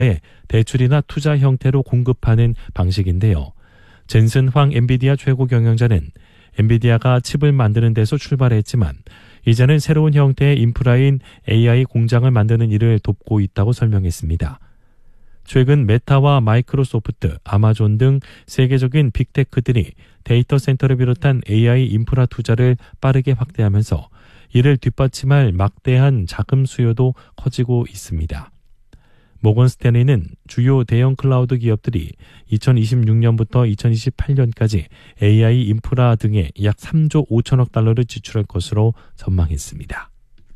대출이나 투자 형태로 공급하는 방식인데요. 젠슨 황 엔비디아 최고 경영자는 엔비디아가 칩을 만드는 데서 출발했지만 이제는 새로운 형태의 인프라인 AI 공장을 만드는 일을 돕고 있다고 설명했습니다. 최근 메타와 마이크로소프트, 아마존 등 세계적인 빅테크들이 데이터 센터를 비롯한 AI 인프라 투자를 빠르게 확대하면서 이를 뒷받침할 막대한 자금 수요도 커지고 있습니다. 모건 스탠리는 주요 대형 클라우드 기업들이 2026년부터 2028년까지 AI 인프라 등에 약 3조 5천억 달러를 지출할 것으로 전망했습니다.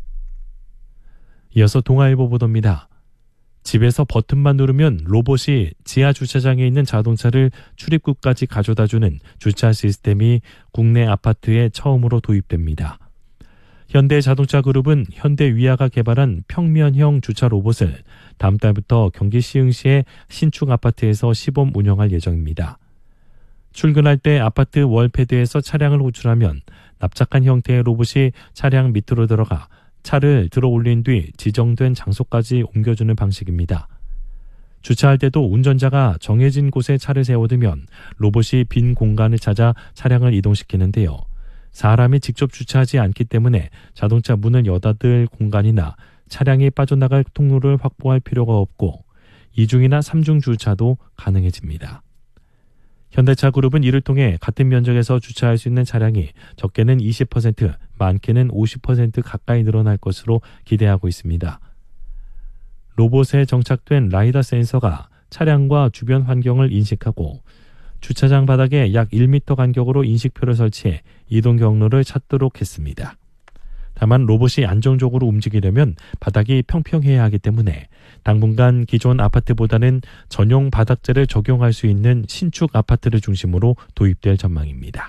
이어서 동아일보 보도입니다. 집에서 버튼만 누르면 로봇이 지하 주차장에 있는 자동차를 출입구까지 가져다주는 주차 시스템이 국내 아파트에 처음으로 도입됩니다. 현대자동차그룹은 현대위아가 개발한 평면형 주차 로봇을 다음 달부터 경기 시흥시의 신축 아파트에서 시범 운영할 예정입니다. 출근할 때 아파트 월패드에서 차량을 호출하면 납작한 형태의 로봇이 차량 밑으로 들어가 차를 들어 올린 뒤 지정된 장소까지 옮겨주는 방식입니다. 주차할 때도 운전자가 정해진 곳에 차를 세워두면 로봇이 빈 공간을 찾아 차량을 이동시키는데요. 사람이 직접 주차하지 않기 때문에 자동차 문을 여닫을 공간이나 차량이 빠져나갈 통로를 확보할 필요가 없고 2중이나 3중 주차도 가능해집니다. 현대차그룹은 이를 통해 같은 면적에서 주차할 수 있는 차량이 적게는 20%, 많게는 50% 가까이 늘어날 것으로 기대하고 있습니다. 로봇에 정착된 라이다 센서가 차량과 주변 환경을 인식하고 주차장 바닥에 약 1m 간격으로 인식표를 설치해 이동 경로를 찾도록 했습니다. 다만 로봇이 안정적으로 움직이려면 바닥이 평평해야 하기 때문에 당분간 기존 아파트보다는 전용 바닥재를 적용할 수 있는 신축 아파트를 중심으로 도입될 전망입니다.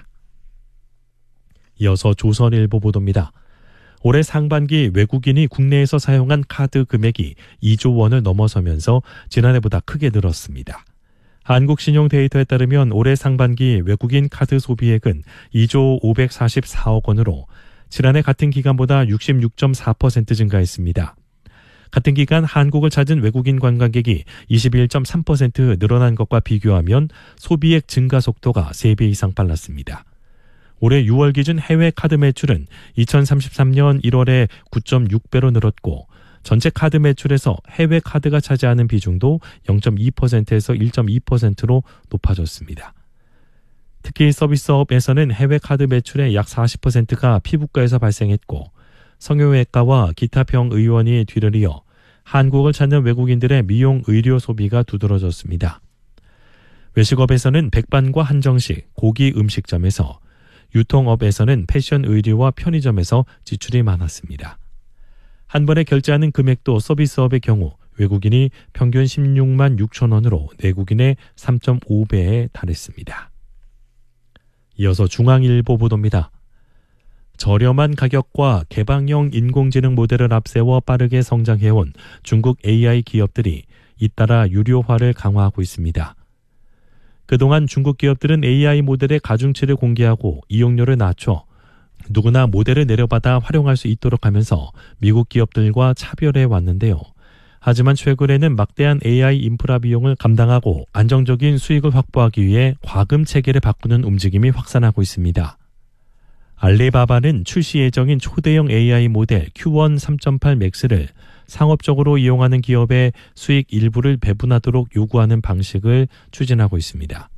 이어서 조선일보 보도입니다. 올해 상반기 외국인이 국내에서 사용한 카드 금액이 2조 원을 넘어서면서 지난해보다 크게 늘었습니다. 한국신용데이터에 따르면 올해 상반기 외국인 카드 소비액은 2조 544억 원으로 지난해 같은 기간보다 66.4% 증가했습니다. 같은 기간 한국을 찾은 외국인 관광객이 21.3% 늘어난 것과 비교하면 소비액 증가 속도가 3배 이상 빨랐습니다. 올해 6월 기준 해외 카드 매출은 2033년 1월에 9.6배로 늘었고 전체 카드 매출에서 해외 카드가 차지하는 비중도 0.2%에서 1.2%로 높아졌습니다. 특히 서비스업에서는 해외 카드 매출의 약 40%가 피부과에서 발생했고 성형외과와 기타 병 의원이 뒤를 이어 한국을 찾는 외국인들의 미용 의료 소비가 두드러졌습니다. 외식업에서는 백반과 한정식, 고기 음식점에서, 유통업에서는 패션 의류와 편의점에서 지출이 많았습니다. 한 번에 결제하는 금액도 서비스업의 경우 외국인이 평균 16만 6천 원으로 내국인의 3.5배에 달했습니다. 이어서 중앙일보 보도입니다. 저렴한 가격과 개방형 인공지능 모델을 앞세워 빠르게 성장해온 중국 AI 기업들이 잇따라 유료화를 강화하고 있습니다. 그동안 중국 기업들은 AI 모델의 가중치를 공개하고 이용료를 낮춰 누구나 모델을 내려받아 활용할 수 있도록 하면서 미국 기업들과 차별해 왔는데요. 하지만 최근에는 막대한 AI 인프라 비용을 감당하고 안정적인 수익을 확보하기 위해 과금 체계를 바꾸는 움직임이 확산하고 있습니다. 알리바바는 출시 예정인 초대형 AI 모델 Q1 3.8 맥스를 상업적으로 이용하는 기업의 수익 일부를 배분하도록 요구하는 방식을 추진하고 있습니다.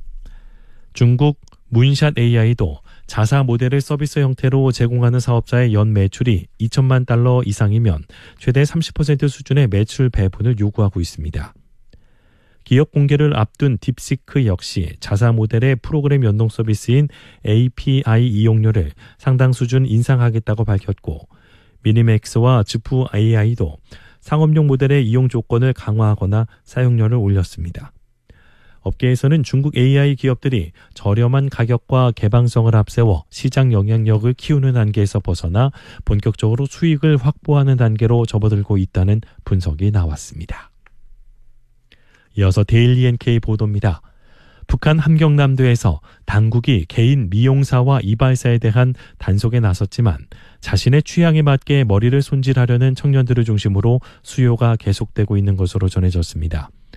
중국 문샷 AI도 자사 모델을 서비스 형태로 제공하는 사업자의 연 매출이 2천만 달러 이상이면 최대 30% 수준의 매출 배분을 요구하고 있습니다. 기업 공개를 앞둔 딥시크 역시 자사 모델의 프로그램 연동 서비스인 API 이용료를 상당 수준 인상하겠다고 밝혔고 미니맥스와 즈프 AI도 상업용 모델의 이용 조건을 강화하거나 사용료를 올렸습니다. 업계에서는 중국 AI 기업들이 저렴한 가격과 개방성을 앞세워 시장 영향력을 키우는 단계에서 벗어나 본격적으로 수익을 확보하는 단계로 접어들고 있다는 분석이 나왔습니다. 이어서 데일리 NK 보도입니다. 북한 함경남도에서 당국이 개인 미용사와 이발사에 대한 단속에 나섰지만 자신의 취향에 맞게 머리를 손질하려는 청년들을 중심으로 수요가 계속되고 있는 것으로 전해졌습니다.